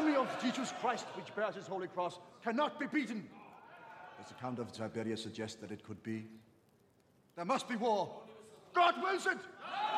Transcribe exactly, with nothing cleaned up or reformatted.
army of Jesus Christ, which bears his holy cross, cannot be beaten. Does the Count of Tiberias suggest that it could be? There must be war. God wills it!